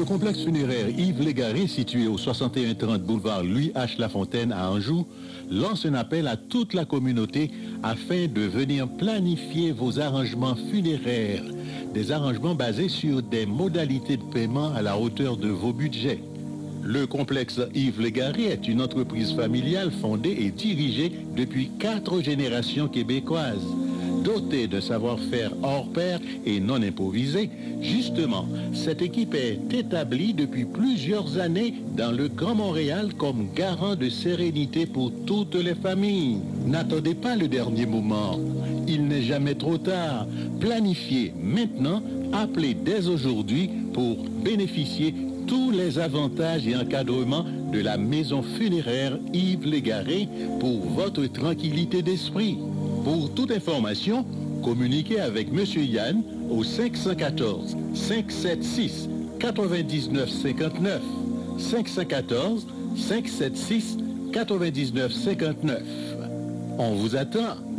Le complexe funéraire Yves Légaré, situé au 6130 boulevard Louis H. Lafontaine à Anjou, lance un appel à toute la communauté afin de venir planifier vos arrangements funéraires. Des arrangements basés sur des modalités de paiement à la hauteur de vos budgets. Le complexe Yves Légaré est une entreprise familiale fondée et dirigée depuis 4 générations québécoises. Dotée de savoir-faire hors pair et non improvisé, justement, cette équipe est établie depuis plusieurs années dans le Grand Montréal comme garant de sérénité pour toutes les familles. N'attendez pas le dernier moment. Il n'est jamais trop tard. Planifiez maintenant, appelez dès aujourd'hui pour bénéficier tous les avantages et encadrements de la maison funéraire Yves Légaré pour votre tranquillité d'esprit. Pour toute information, communiquez avec M. Yann au 514 576 99 59 514 576 99 59. On vous attend.